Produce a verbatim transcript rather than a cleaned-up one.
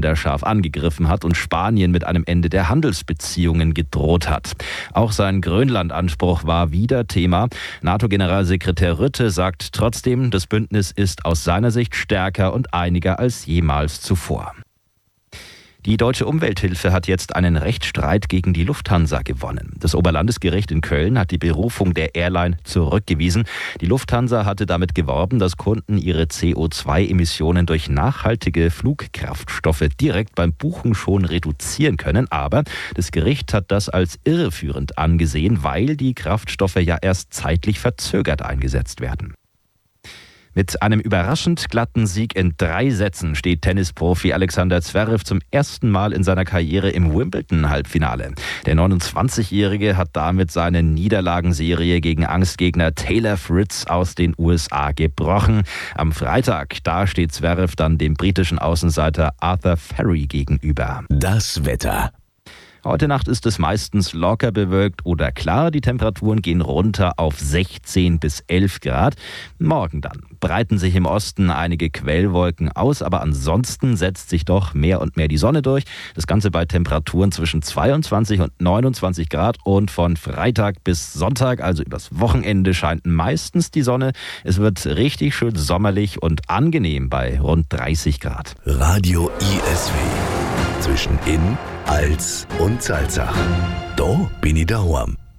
scharf angegriffen hat und Spanien mit einem Ende der Handelsbeziehungen gedroht hat. Auch sein Grönland-Anspruch war wieder Thema. NATO-Generalsekretär Rutte sagt trotzdem, das Bündnis ist aus seiner Sicht stärker und einiger als jemals zuvor. Die Deutsche Umwelthilfe hat jetzt einen Rechtsstreit gegen die Lufthansa gewonnen. Das Oberlandesgericht in Köln hat die Berufung der Airline zurückgewiesen. Die Lufthansa hatte damit geworben, dass Kunden ihre C O zwei Emissionen durch nachhaltige Flugkraftstoffe direkt beim Buchen schon reduzieren können. Aber das Gericht hat das als irreführend angesehen, weil die Kraftstoffe ja erst zeitlich verzögert eingesetzt werden. Mit einem überraschend glatten Sieg in drei Sätzen steht Tennisprofi Alexander Zverev zum ersten Mal in seiner Karriere im Wimbledon-Halbfinale. Der neunundzwanzigjährige hat damit seine Niederlagenserie gegen Angstgegner Taylor Fritz aus den U S A gebrochen. Am Freitag, da steht Zverev dann dem britischen Außenseiter Arthur Ferry gegenüber. Das Wetter. Heute Nacht ist es meistens locker bewölkt oder klar. Die Temperaturen gehen runter auf sechzehn bis elf Grad. Morgen dann breiten sich im Osten einige Quellwolken aus, aber ansonsten setzt sich doch mehr und mehr die Sonne durch. Das Ganze bei Temperaturen zwischen zweiundzwanzig und neunundzwanzig Grad und von Freitag bis Sonntag, also übers Wochenende, scheint meistens die Sonne. Es wird richtig schön sommerlich und angenehm bei rund dreißig Grad. Radio I S W. Zwischen Inn, Als und Salzach. Da bin ich daheim.